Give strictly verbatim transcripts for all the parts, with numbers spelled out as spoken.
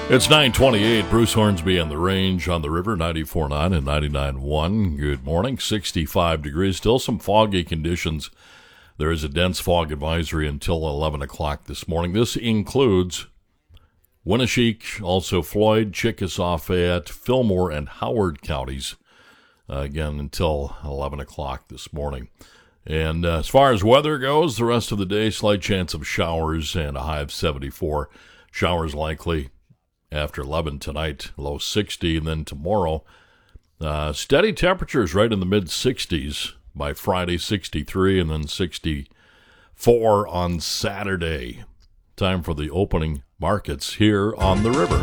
It's nine twenty-eight. Bruce Hornsby and the Range on the River, ninety-four point nine and ninety-nine point one. Good morning. sixty-five degrees. Still some foggy conditions. There is a dense fog advisory until eleven o'clock this morning. This includes Winneshiek, also Floyd, Chickasaw, Fayette, Fillmore, and Howard counties. Uh, again, until eleven o'clock this morning. And uh, as far as weather goes, the rest of the day, slight chance of showers and a high of seventy-four. Showers likely after eleven tonight, low sixty, and then tomorrow, uh, steady temperatures right in the mid-sixties by Friday, sixty-three, and then sixty-four on Saturday. Time for the opening markets here on the river.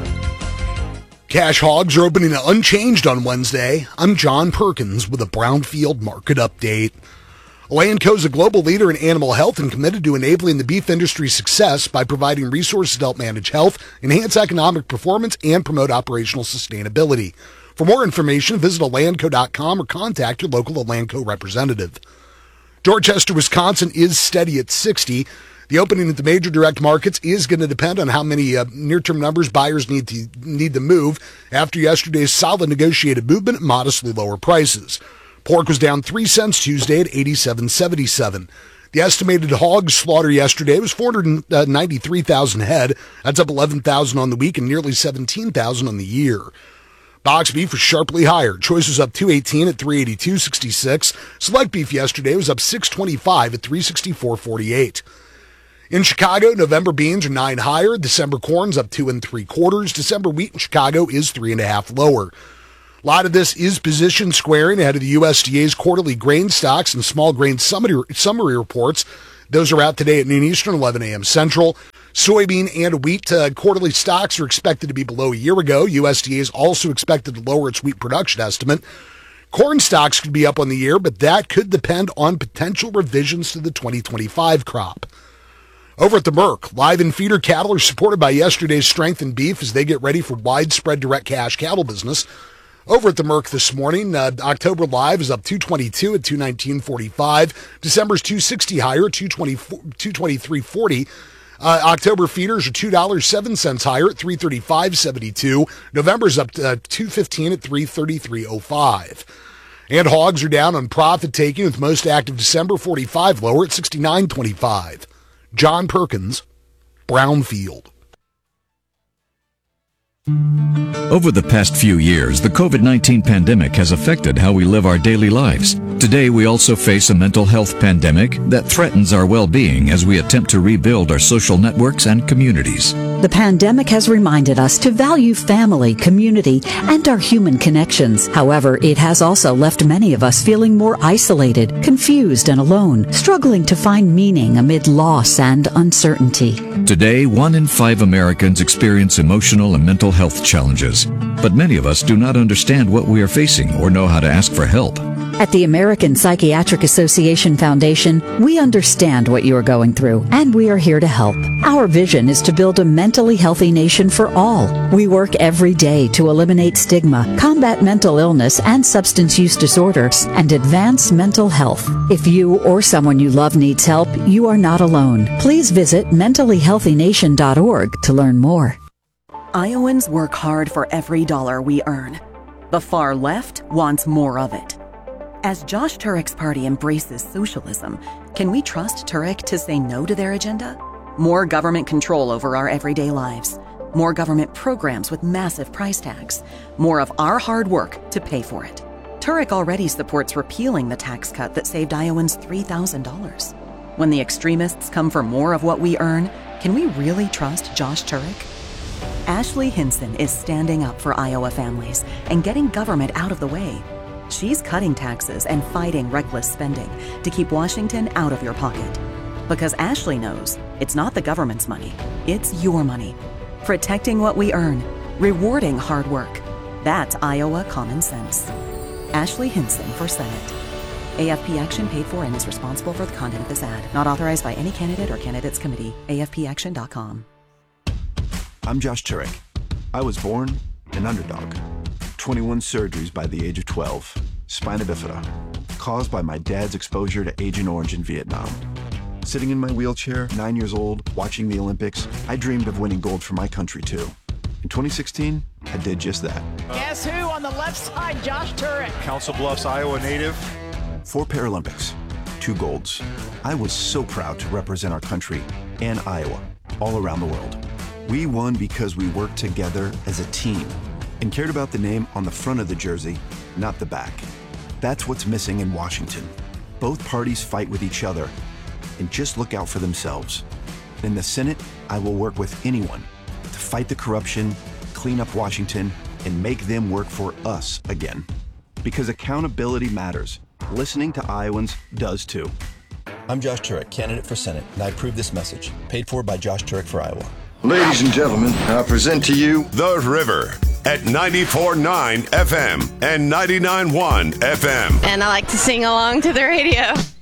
Cash hogs are opening unchanged on Wednesday. I'm John Perkins with a Brownfield Market Update. Elanco is a global leader in animal health and committed to enabling the beef industry's success by providing resources to help manage health, enhance economic performance, and promote operational sustainability. For more information, visit elanco dot com or contact your local Elanco representative. Dorchester, Wisconsin is steady at sixty. The opening at the major direct markets is going to depend on how many uh, near-term numbers buyers need to need to move after yesterday's solid negotiated movement at modestly lower prices. Pork was down three cents Tuesday at eighty-seven seventy-seven. The estimated hog slaughter yesterday was four hundred ninety-three thousand head. That's up eleven thousand on the week and nearly seventeen thousand on the year. Box beef was sharply higher. Choice was up two eighteen at three eighty-two sixty-six. Select beef yesterday was up six twenty-five at three sixty-four forty-eight. In Chicago, November beans are nine higher. December corn's up two and three quarters. December wheat in Chicago is three and a half lower. A lot of this is position squaring ahead of the U S D A's quarterly grain stocks and small grain summary, summary reports. Those are out today at noon Eastern, eleven a.m. Central. Soybean and wheat uh, quarterly stocks are expected to be below a year ago. U S D A is also expected to lower its wheat production estimate. Corn stocks could be up on the year, but that could depend on potential revisions to the twenty twenty-five crop. Over at the Merc, live and feeder cattle are supported by yesterday's strength in beef as they get ready for widespread direct cash cattle business. Over at the Merc this morning, uh, October live is up two twenty-two at two nineteen forty-five. December's two sixty higher, two twenty-three forty. Uh, October feeders are two dollars and seven cents higher at three thirty-five seventy-two. November's up to uh, two fifteen at three thirty-three oh five. And hogs are down on profit taking with most active December forty-five lower at sixty-nine twenty-five. John Perkins, Brownfield. Over the past few years, the covid nineteen pandemic has affected how we live our daily lives. Today, we also face a mental health pandemic that threatens our well-being as we attempt to rebuild our social networks and communities. The pandemic has reminded us to value family, community, and our human connections. However, it has also left many of us feeling more isolated, confused, and alone, struggling to find meaning amid loss and uncertainty. Today, one in five Americans experience emotional and mental health challenges, but many of us do not understand what we are facing or know how to ask for help. At the American Psychiatric Association Foundation, we understand what you are going through, and we are here to help. Our vision is to build a mentally healthy nation for all. We work every day to eliminate stigma, combat mental illness and substance use disorders, and advance mental health. If you or someone you love needs help, you are not alone. Please visit mentally healthy nation dot org to learn more. Iowans work hard for every dollar we earn. The far left wants more of it. As Josh Turek's party embraces socialism, can we trust Turek to say no to their agenda? More government control over our everyday lives. More government programs with massive price tags. More of our hard work to pay for it. Turek already supports repealing the tax cut that saved Iowans three thousand dollars. When the extremists come for more of what we earn, can we really trust Josh Turek? Ashley Hinson is standing up for Iowa families and getting government out of the way. She's cutting taxes and fighting reckless spending to keep Washington out of your pocket. Because Ashley knows it's not the government's money, it's your money. Protecting what we earn, rewarding hard work. That's Iowa common sense. Ashley Hinson for Senate. A F P Action paid for and is responsible for the content of this ad. Not authorized by any candidate or candidates committee. A F P action dot com. I'm Josh Turek. I was born an underdog. twenty-one surgeries by the age of twelve. Spina bifida. Caused by my dad's exposure to Agent Orange in Vietnam. Sitting in my wheelchair, nine years old, watching the Olympics, I dreamed of winning gold for my country too. In twenty sixteen, I did just that. Guess who on the left side? Josh Turek. Council Bluffs, Iowa native. Four Paralympics, two golds. I was so proud to represent our country and Iowa all around the world. We won because we worked together as a team and cared about the name on the front of the jersey, not the back. That's what's missing in Washington. Both parties fight with each other and just look out for themselves. In the Senate, I will work with anyone to fight the corruption, clean up Washington, and make them work for us again. Because accountability matters. Listening to Iowans does too. I'm Josh Turek, candidate for Senate, and I approve this message. Paid for by Josh Turek for Iowa. Ladies and gentlemen, I present to you The River at ninety-four point nine F M and ninety-nine point one F M. And I like to sing along to the radio.